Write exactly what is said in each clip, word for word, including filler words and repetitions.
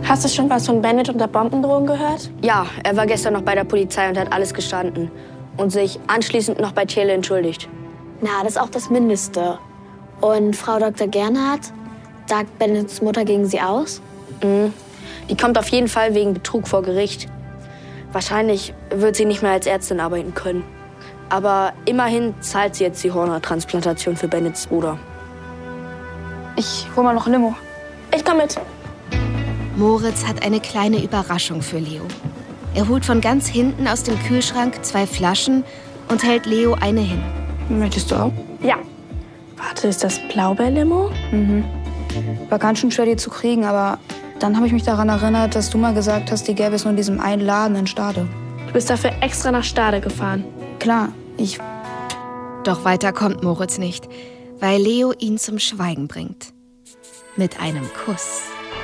Hast du schon was von Bennett und der Bombendrohung gehört? Ja, er war gestern noch bei der Polizei und hat alles gestanden. Und sich anschließend noch bei Thiele entschuldigt. Na, das ist auch das Mindeste. Und Frau Doktor Gernhardt, sagt Bennets Mutter gegen sie aus? Mhm. Die kommt auf jeden Fall wegen Betrug vor Gericht. Wahrscheinlich wird sie nicht mehr als Ärztin arbeiten können. Aber immerhin zahlt sie jetzt die Hormontransplantation für Bennets Bruder. Ich hol mal noch Limo. Ich komm mit. Moritz hat eine kleine Überraschung für Leo. Er holt von ganz hinten aus dem Kühlschrank zwei Flaschen und hält Leo eine hin. Möchtest du auch? Ja. Warte, ist das Blaubeerlimo? Mhm. War ganz schön schwer, die zu kriegen, aber dann habe ich mich daran erinnert, dass du mal gesagt hast, die gäbe es nur in diesem einen Laden in Stade. Du bist dafür extra nach Stade gefahren. Klar, ich... Doch weiter kommt Moritz nicht, weil Leo ihn zum Schweigen bringt. Mit einem Kuss.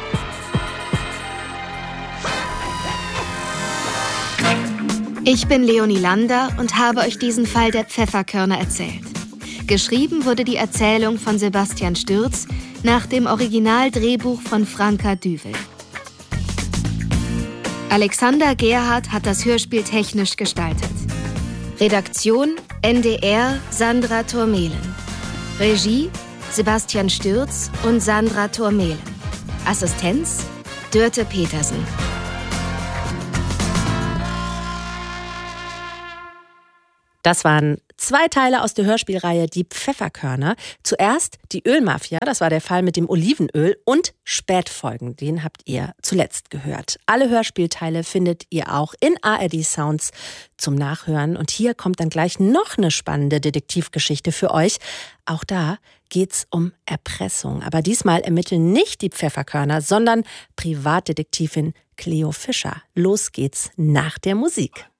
Ich bin Leonie Lander und habe euch diesen Fall der Pfefferkörner erzählt. Geschrieben wurde die Erzählung von Sebastian Stürz nach dem Originaldrehbuch von Franka Düvel. Alexander Gerhardt hat das Hörspiel technisch gestaltet. Redaktion N D R Sandra Thormehlen. Regie Sebastian Stürz und Sandra Thormehlen. Assistenz Dörte Petersen. Das waren zwei Teile aus der Hörspielreihe Die Pfefferkörner. Zuerst die Ölmafia, das war der Fall mit dem Olivenöl, und Spätfolgen, den habt ihr zuletzt gehört. Alle Hörspielteile findet ihr auch in A R D Sounds zum Nachhören. Und hier kommt dann gleich noch eine spannende Detektivgeschichte für euch. Auch da geht's um Erpressung. Aber diesmal ermitteln nicht die Pfefferkörner, sondern Privatdetektivin Cleo Fischer. Los geht's nach der Musik.